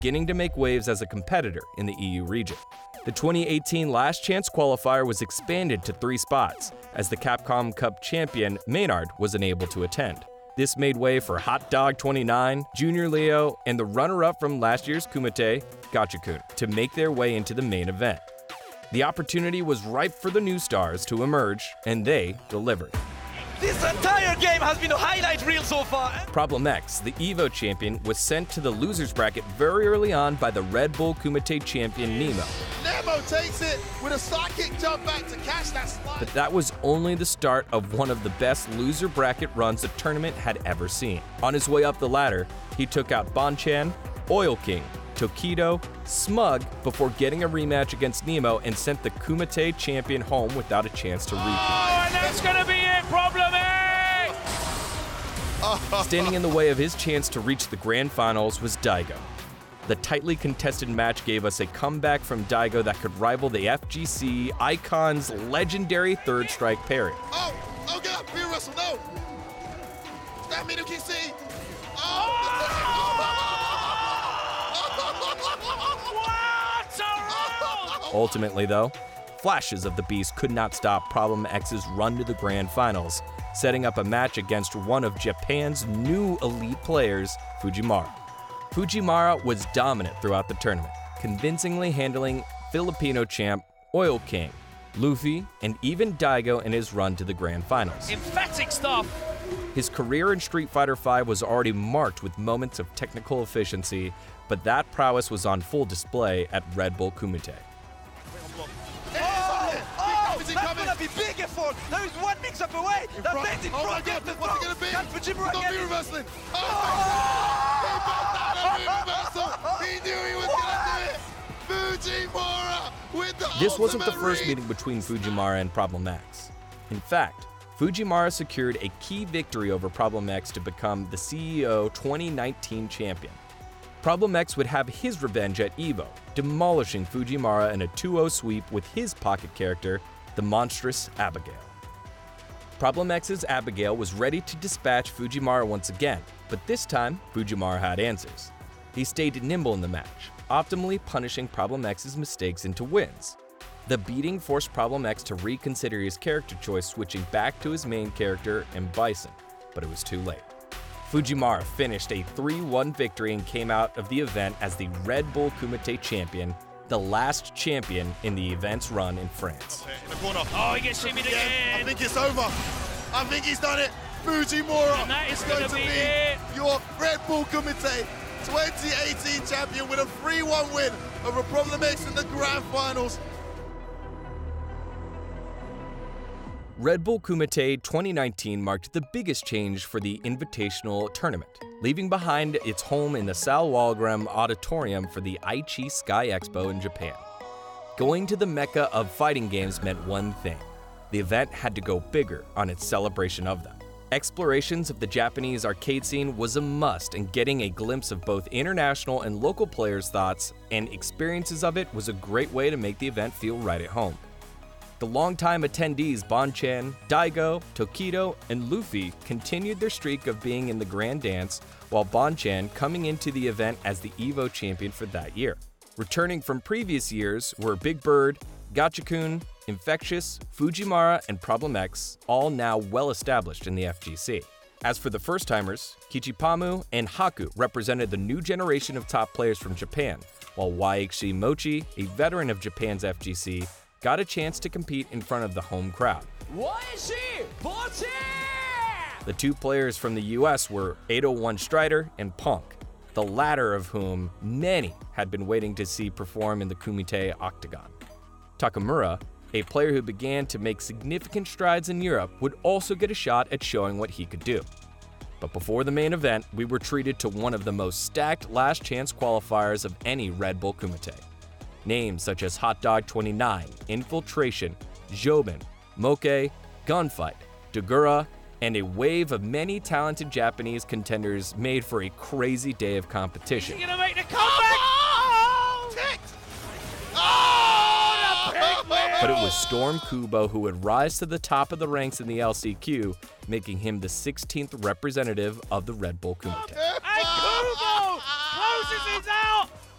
beginning to make waves as a competitor in the EU region. The 2018 Last Chance qualifier was expanded to 3 spots, as the Capcom Cup champion Maynard was unable to attend. This made way for Hot Dog 29, Junior Leo, and the runner-up from last year's Kumite, Gachikun, to make their way into the main event. The opportunity was ripe for the new stars to emerge, and they delivered. This entire game has been a highlight reel so far. Problem X, the EVO champion, was sent to the losers bracket very early on by the Red Bull Kumite champion Nemo. Nemo takes it with a sidekick jump back to catch that slide. But that was only the start of one of the best loser bracket runs the tournament had ever seen. On his way up the ladder, he took out Bonchan, Oil King, Tokido, Smug before getting a rematch against Nemo and sent the Kumite champion home without a chance to repeat. Oh, and that's gonna be it, Problem X! Standing in the way of his chance to reach the grand finals was Daigo. The tightly contested match gave us a comeback from Daigo that could rival the FGC Icon's legendary third strike parry. Oh God, Rear Russell, no! That Middle KC! Ultimately, though, flashes of the beast could not stop Problem X's run to the grand finals, setting up a match against one of Japan's new elite players, Fujimara. Fujimara was dominant throughout the tournament, convincingly handling Filipino champ Oil King, Luffy, and even Daigo in his run to the grand finals. Emphatic stuff! His career in Street Fighter V was already marked with moments of technical efficiency, but that prowess was on full display at Red Bull Kumite. That's gonna be big effort! There is one mix-up away! That makes it Oh my God, what's it gonna be? Can Fujimura Don't get be it? reversing! He knew he was gonna do it! Fujimura with the This wasn't the ultimate first read. meeting between Fujimara and Problem X. In fact, Fujimara secured a key victory over Problem X to become the CEO 2019 champion. Problem X would have his revenge at EVO, demolishing Fujimara in a 2-0 sweep with his pocket character, the monstrous Abigail. Problem X's Abigail was ready to dispatch Fujimara once again, but this time, Fujimara had answers. He stayed nimble in the match, optimally punishing Problem X's mistakes into wins. The beating forced Problem X to reconsider his character choice, switching back to his main character M. Bison, but it was too late. Fujimara finished a 3-1 victory and came out of the event as the Red Bull Kumite champion, the last champion in the event's run in France. In the corner. Oh, he gets shimmied I again! think it's over. I think he's done it. Fujimura And that is going gonna to be be it. your Red Bull Kumite 2018 champion with a 3-1 win over Problem X in the grand finals. Red Bull Kumite 2019 marked the biggest change for the Invitational tournament, leaving behind its home in the Sal Wagram Auditorium for the Aichi Sky Expo in Japan. Going to the mecca of fighting games meant one thing: the event had to go bigger on its celebration of them. Explorations of the Japanese arcade scene was a must, and getting a glimpse of both international and local players' thoughts and experiences of it was a great way to make the event feel right at home. The longtime attendees Bonchan, Daigo, Tokido, and Luffy continued their streak of being in the Grand Dance, while Bonchan coming into the event as the EVO champion for that year. Returning from previous years were Big Bird, Gachikun, Infectious, Fujimara, and Problem X, all now well established in the FGC. As for the first-timers, Kichipamu and Haku represented the new generation of top players from Japan, while YXC Mochi, a veteran of Japan's FGC, got a chance to compete in front of the home crowd. The two players from the US were 801 Strider and Punk, the latter of whom many had been waiting to see perform in the Kumite Octagon. Takamura, a player who began to make significant strides in Europe, would also get a shot at showing what he could do. But before the main event, we were treated to one of the most stacked last chance qualifiers of any Red Bull Kumite. Names such as Hot Dog 29, Infiltration, Jobin, Moke, Gunfight, Dagura, and a wave of many talented Japanese contenders made for a crazy day of competition. He's gonna make the comeback! But it was Storm Kubo who would rise to the top of the ranks in the LCQ, making him the 16th representative of the Red Bull Kumite.